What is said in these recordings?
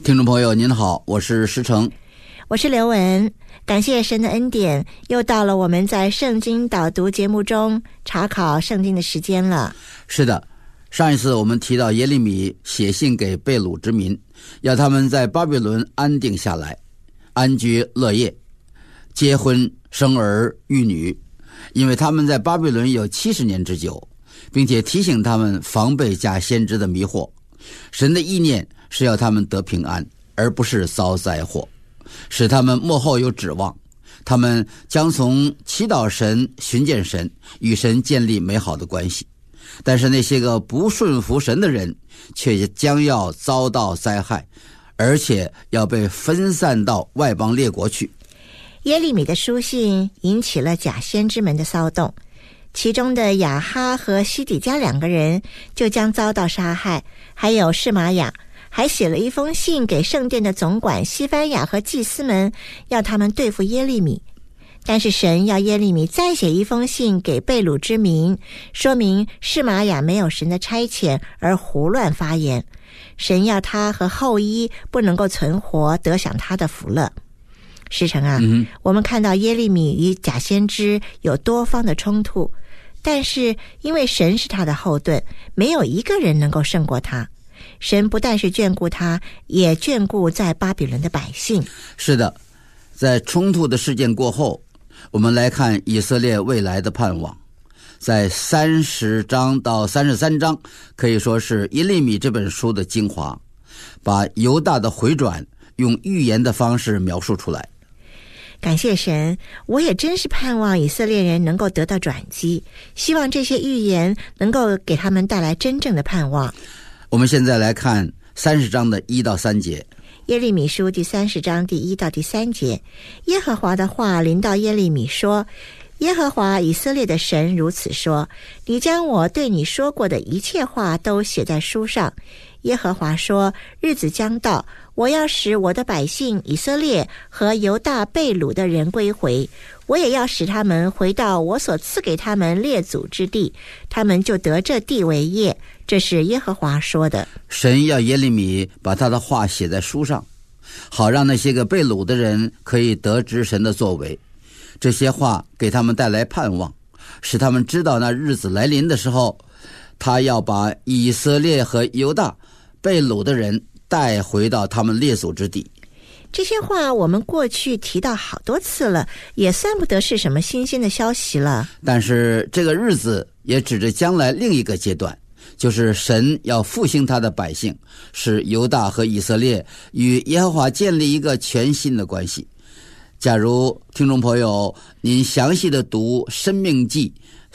听众朋友您好，我是石成， 我是刘文。感谢神的恩典，又到了我们在圣经导读节目中查考圣经的时间了。 是的，上一次我们提到耶利米写信给被掳之民，要他们在巴比伦安定下来，安居乐业，结婚生儿育女，因为他们在巴比伦有70年之久，并且提醒他们防备假先知的迷惑。神的意念是要他们得平安，而不是遭灾祸，使他们末后有指望。他们将从祈祷神、寻见神，与神建立美好的关系。但是那些个不顺服神的人，却将要遭到灾害，而且要被分散到外邦列国去。 耶利米的书信引起了假先知们的骚动，其中的亚哈和西底家2个人就将遭到杀害，还有示玛雅还写了一封信给圣殿的总管西番雅和祭司们，要他们对付耶利米。但是神要耶利米再写一封信给被掳之民，说明示玛雅没有神的差遣而胡乱发言，神要他和后裔不能够存活，得享他的福乐。师承啊，我们看到耶利米与假先知有多方的冲突，但是因为神是他的后盾，没有一个人能够胜过他。神不但是眷顾他，也眷顾在巴比伦的百姓。 是的，在冲突的事件过后，我们来看以色列未来的盼望。在30章到33章可以说是耶利米这本书的精华，把犹大的回转用预言的方式描述出来。 感谢神，我也真是盼望以色列人能够得到转机，希望这些预言能够给他们带来真正的盼望。 我们现在来看30章的1到3节。 耶利米书第30章第1到第3节，耶和华的话临到耶利米说，耶和华以色列的神如此说，你将我对你说过的一切话都写在书上。耶和华说，日子将到，我要使我的百姓以色列和犹大被掳的人归回，我也要使他们回到我所赐给他们列祖之地，他们就得这地为业。这是耶和华说的。 神要耶利米把他的话写在书上，好让那些个被掳的人可以得知神的作为。这些话给他们带来盼望，使他们知道那日子来临的时候，他要把以色列和犹大被掳的人带回到他们列祖之地。 这些话我们过去提到好多次了，也算不得是什么新鲜的消息了。 但是这个日子也指着将来另一个阶段，就是神要复兴他的百姓，使犹大和以色列与耶和华建立一个全新的关系。假如听众朋友您详细的读申命记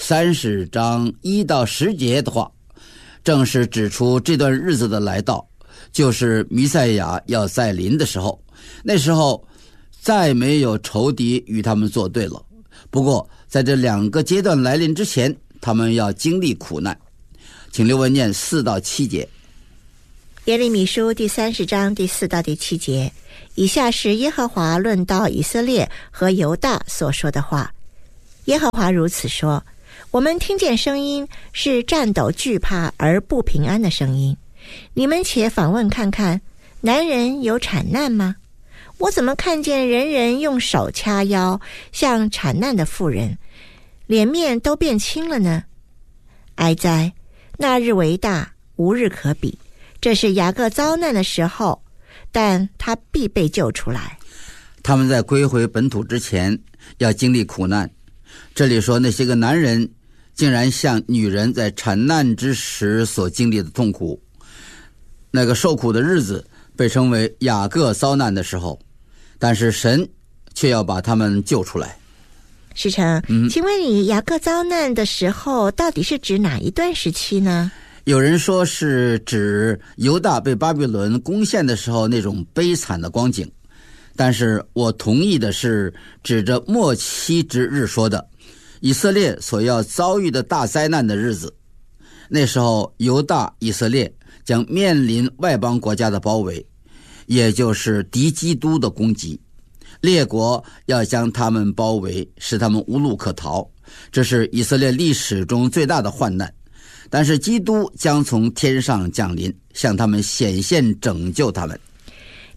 30章1到10节的话，正是指出这段日子的来到，就是弥赛亚要再临的时候。那时候再没有仇敌与他们作对了。不过在这2个阶段来临之前，他们要经历苦难。请刘文念4到7节。 耶利米书第30章第4到第7节，以下是耶和华论到以色列和犹大所说的话。耶和华如此说，我们听见声音，是战斗惧怕而不平安的声音。你们且访问看看，男人有产难吗？我怎么看见人人用手掐腰，像产难的妇人，脸面都变青了呢？哀哉，那日为大，无日可比。这是雅各遭难的时候，但他必被救出来。 他们在归回本土之前要经历苦难。这里说那些个男人竟然像女人在产难之时所经历的痛苦，那个受苦的日子被称为雅各遭难的时候，但是神却要把他们救出来。 师承，请问你雅各遭难的时候到底是指哪一段时期呢？ 有人说是指犹大被巴比伦攻陷的时候那种悲惨的光景，但是我同意的是指着末期之日说的以色列所要遭遇的大灾难的日子。那时候犹大以色列将面临外邦国家的包围，也就是敌基督的攻击，列国要将他们包围，使他们无路可逃。这是以色列历史中最大的患难。但是基督将从天上降临，向他们显现，拯救他们。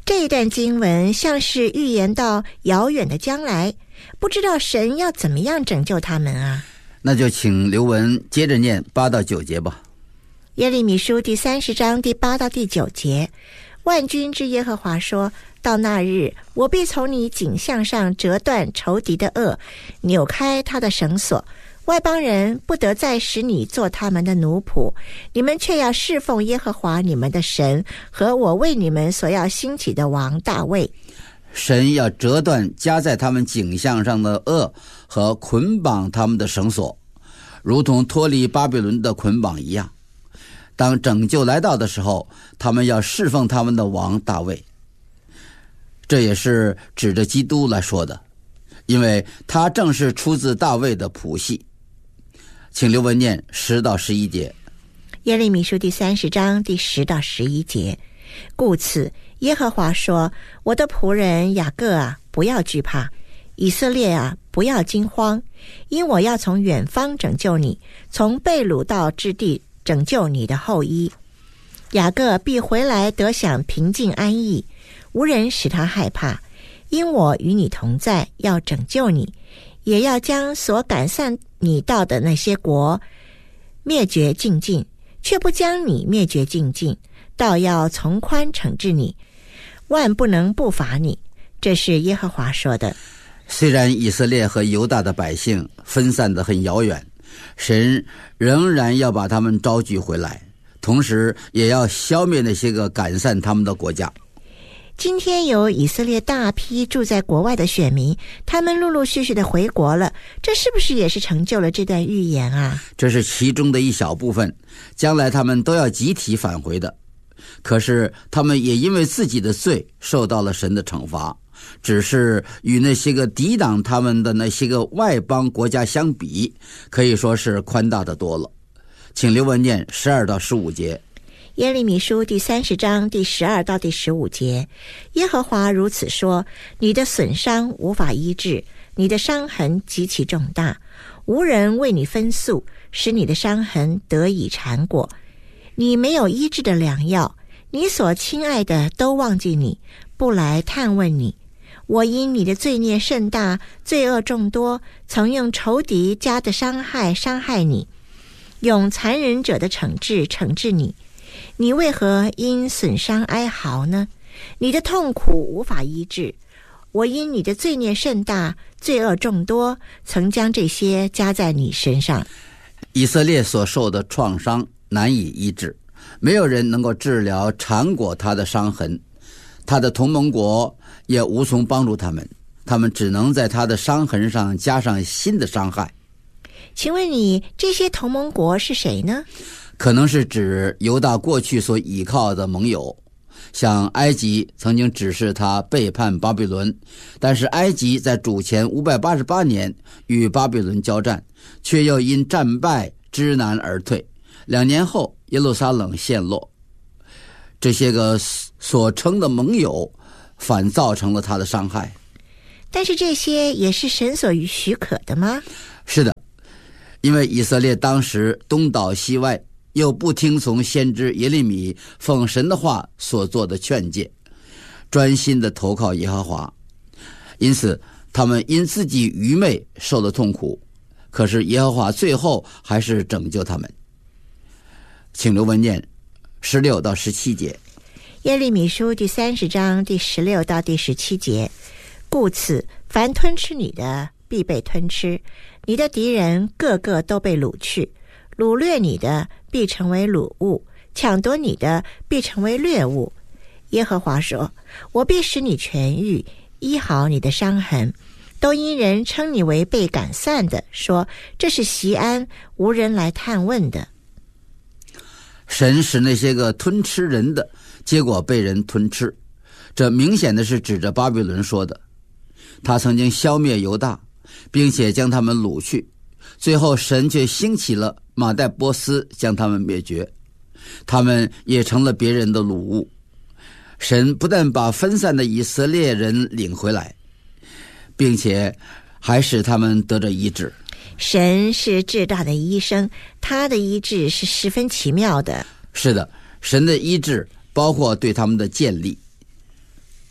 这一段经文像是预言到遥远的将来，不知道神要怎么样拯救他们啊。 那就请刘文接着念8到9节吧。 耶利米书第30章第8到第9节，万军之耶和华说，到那日，我必从你颈项上折断仇敌的轭，扭开他的绳索，外邦人不得再使你做他们的奴仆，你们却要侍奉耶和华你们的神和我为你们所要兴起的王大卫。 神要折断加在他们颈项上的轭和捆绑他们的绳索，如同脱离巴比伦的捆绑一样。当拯救来到的时候，他们要侍奉他们的王大卫。这也是指着基督来说的，因为他正是出自大卫的谱系。请刘文念10到11节。 耶利米书第30章第10到11节，故此耶和华说，我的仆人雅各啊，不要惧怕，以色列啊，不要惊慌，因我要从远方拯救你，从被掳到之地拯救你的后裔。雅各必回来得享平静安逸，无人使他害怕，因我与你同在，要拯救你，也要将所赶散你到的那些国灭绝尽尽，却不将你灭绝尽尽，倒要从宽惩治你，万不能不罚你。这是耶和华说的。 虽然以色列和犹大的百姓分散得很遥远，神仍然要把他们招聚回来，同时也要消灭那些个赶散他们的国家。 今天有以色列大批住在国外的选民，他们陆陆续续的回国了，这是不是也是成就了这段预言啊？ 这是其中的一小部分，将来他们都要集体返回的。可是他们也因为自己的罪受到了神的惩罚，只是与那些个抵挡他们的那些个外邦国家相比，可以说是宽大的多了。请刘文念12到15节。 耶利米书第30章第12到第15节，耶和华如此说，你的损伤无法医治，你的伤痕极其重大，无人为你分诉，使你的伤痕得以缠裹。你没有医治的良药，你所亲爱的都忘记你，不来探问你。我因你的罪孽甚大，罪恶众多，曾用仇敌加的伤害你，用残忍者的惩治你。你为何因损伤哀嚎呢？你的痛苦无法医治。我因你的罪孽甚大，罪恶众多，曾将这些加在你身上。 以色列所受的创伤难以医治，没有人能够治疗缠裹他的伤痕，他的同盟国也无从帮助他们，他们只能在他的伤痕上加上新的伤害。 请问你这些同盟国是谁呢？ 可能是指犹大过去所倚靠的盟友，像埃及曾经指示他背叛巴比伦，但是埃及在主前588年与巴比伦交战，却又因战败知难而退，2年后耶路撒冷陷落。这些个所称的盟友反造成了他的伤害。 但是这些也是神所许可的吗？ 是的，因为以色列当时东倒西歪，又不听从先知耶利米奉神的话所做的劝诫，专心的投靠耶和华，因此他们因自己愚昧受了痛苦，可是耶和华最后还是拯救他们。请刘文念16到17节。 耶利米书第30章第16到第17节，故此凡吞吃你的必被吞吃，你的敌人个个都被掳去，掳掠你的必成为掳物，抢夺你的必成为掠物。耶和华说，我必使你痊愈，医好你的伤痕。都因人称你为被赶散的，说这是锡安，无人来探问的。 神使那些个吞吃人的，结果被人吞吃，这明显的是指着巴比伦说的。他曾经消灭犹大，并且将他们掳去，最后神却兴起了马代波斯将他们灭绝，他们也成了别人的掳物。神不但把分散的以色列人领回来，并且还使他们得着医治。 神是至大的医生，他的医治是十分奇妙的。 是的，神的医治包括对他们的建立。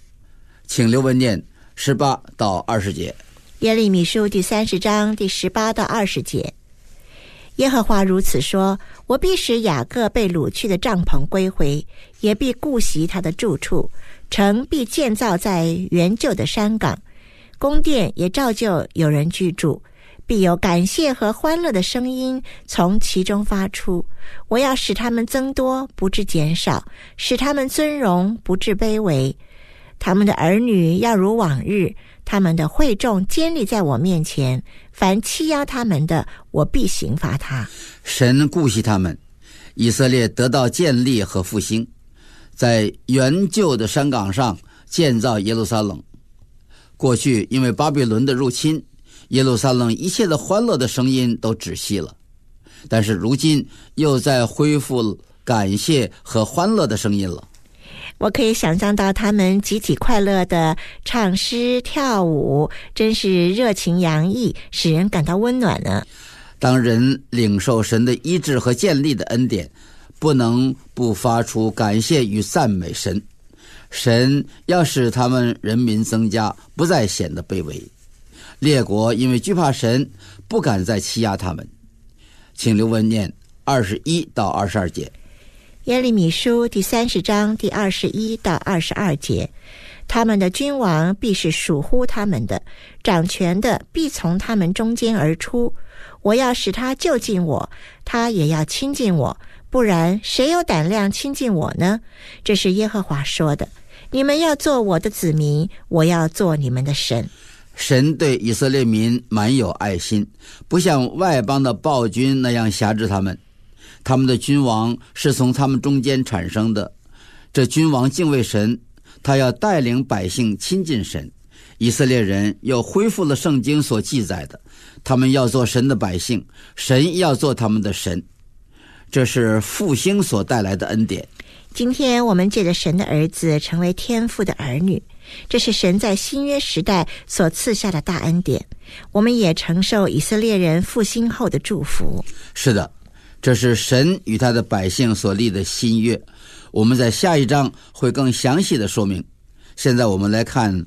请刘文念18到20节。 耶利米书第30章第18到20节。耶和华如此说：我必使雅各被掳去的帐篷归回，也必顾惜他的住处，城必建造在原旧的山岗，宫殿也照旧有人居住，必有感谢和欢乐的声音从其中发出。我要使他们增多，不致减少，使他们尊荣，不致卑微。他们的儿女要如往日，他们的会众坚立在我面前，凡欺压他们的，我必刑罚他。 神顾惜他们，以色列得到建立和复兴，在原旧的山岗上建造耶路撒冷。过去因为巴比伦的入侵，耶路撒冷一切的欢乐的声音都止息了，但是如今又在恢复感谢和欢乐的声音了。 我可以想象到他们集体快乐的唱诗跳舞，真是热情洋溢，使人感到温暖呢。 当人领受神的医治和建立的恩典，不能不发出感谢与赞美神。神要使他们人民增加，不再显得卑微。列国因为惧怕神，不敢再欺压他们。请刘文念21到22节。 耶利米书第30章第21到22节。他们的君王必是属乎他们的，掌权的必从他们中间而出。我要使他就近我，他也要亲近我，不然谁有胆量亲近我呢？这是耶和华说的。你们要做我的子民，我要做你们的神。 神对以色列民满有爱心，不像外邦的暴君那样辖制他们。他们的君王是从他们中间产生的，这君王敬畏神，他要带领百姓亲近神。以色列人又恢复了圣经所记载的，他们要做神的百姓，神要做他们的神。这是复兴所带来的恩典。 今天我们借着神的儿子成为天父的儿女，这是神在新约时代所赐下的大恩典。我们也承受以色列人复兴后的祝福。 是的，这是神与他的百姓所立的新约，我们在下一章会更详细的说明。现在我们来看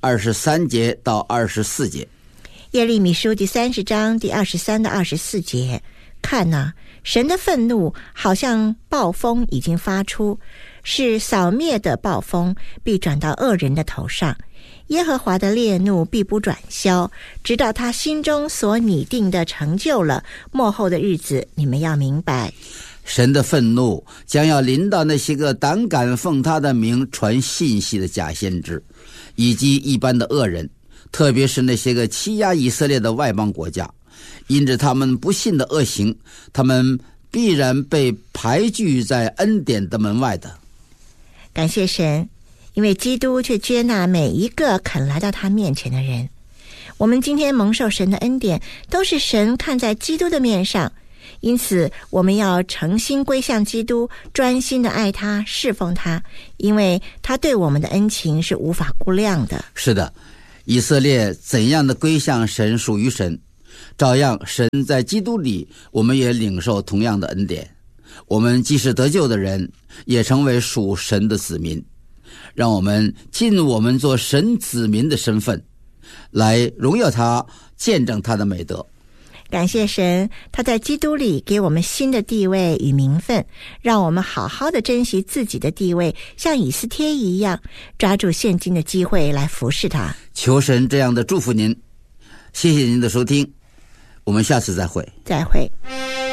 23节到24节。 耶利米书第30章第23到24节。看哪，神的愤怒好像暴风已经发出，是扫灭的暴风，必转到恶人的头上。耶和华的烈怒必不转消，直到他心中所拟定的成就了。末后的日子，你们要明白， 神的愤怒将要临到那些个胆敢奉他的名传信息的假先知，以及一般的恶人，特别是那些个欺压以色列的外邦国家。因着他们不信的恶行，他们必然被排拒在恩典的门外的。 感谢神，因为基督却接纳每一个肯来到他面前的人。我们今天蒙受神的恩典，都是神看在基督的面上，因此我们要诚心归向基督，专心的爱他，侍奉他，因为他对我们的恩情是无法估量的。 是的，以色列怎样的归向神属于神，照样神在基督里，我们也领受同样的恩典。我们既是得救的人，也成为属神的子民。让我们尽我们做神子民的身份，来荣耀他，见证他的美德。 感谢神，他在基督里给我们新的地位与名分，让我们好好的珍惜自己的地位，像以斯帖一样，抓住现今的机会来服侍他。 求神这样的祝福您。谢谢您的收听，我们下次再会。 再会。